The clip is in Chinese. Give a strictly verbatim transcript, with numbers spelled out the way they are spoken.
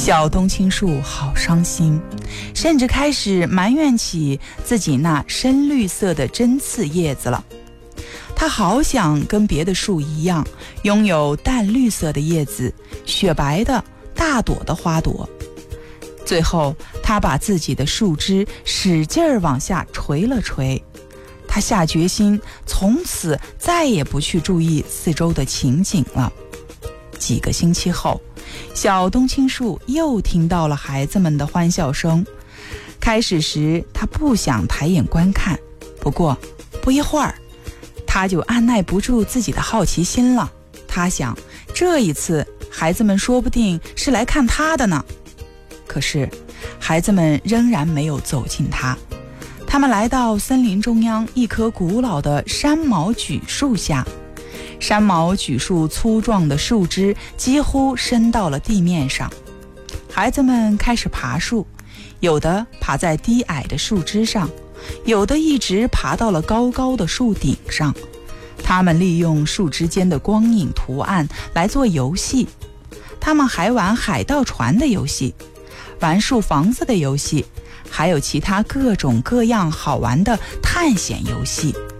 小冬青树好伤心，甚至开始埋怨起自己那深绿色的针刺叶子了。它好想跟别的树一样，拥有淡绿色的叶子，雪白的大朵的花朵。最后，它把自己的树枝使劲儿往下垂了垂。他下决心从此再也不去注意四周的情景了。几个星期后，小冬青树又听到了孩子们的欢笑声。开始时他不想抬眼观看，不过不一会儿他就按耐不住自己的好奇心了。他想，这一次孩子们说不定是来看他的呢。可是孩子们仍然没有走近他。他们来到森林中央一棵古老的山毛榉树下。山毛榉树粗壮的树枝几乎伸到了地面上。孩子们开始爬树，有的爬在低矮的树枝上，有的一直爬到了高高的树顶上。他们利用树枝间的光影图案来做游戏。他们还玩海盗船的游戏，玩树房子的游戏，还有其他各种各样好玩的探险游戏。